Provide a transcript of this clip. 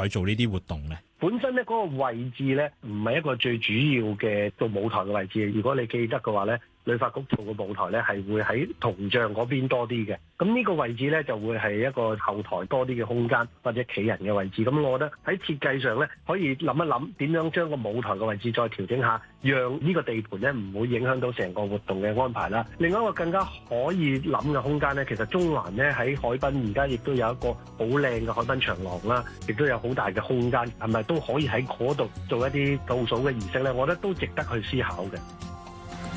再做呢啲活動呢？ 本身咧嗰個位置咧唔係一個最主要嘅做舞台嘅位置。如果你記得嘅話咧，旅發局做嘅舞台咧係會喺銅像嗰邊多啲嘅。咁呢個位置咧就會係一個後台多啲嘅空間或者企人嘅位置。咁我覺得喺設計上咧可以諗一諗點樣將個舞台嘅位置再調整下，讓呢個地盤咧唔會影響到成個活動嘅安排啦。另外一個更加可以諗嘅空間咧，其實中環咧喺海濱而家亦都有一個好靚嘅海濱長廊啦，亦都有好大嘅空間，係咪都可以喺嗰度做一啲倒數嘅儀式咧？我覺得都值得去思考嘅。